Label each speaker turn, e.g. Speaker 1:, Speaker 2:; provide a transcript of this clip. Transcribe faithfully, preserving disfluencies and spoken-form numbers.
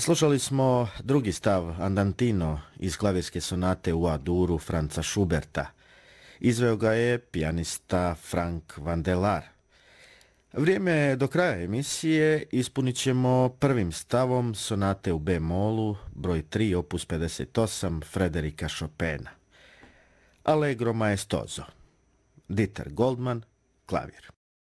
Speaker 1: Slušali smo drugi stav Andantino iz klavirske sonate u A-duru Franza Schuberta. Izveo ga je pijanista Frank Vandeleur. Vrijeme je do kraja emisije, ispunit ćemo prvim stavom sonate u B-molu, broj tri, opus pedeset osam, Frederika Chopina. Allegro maestoso. Dieter Goldman, klavir.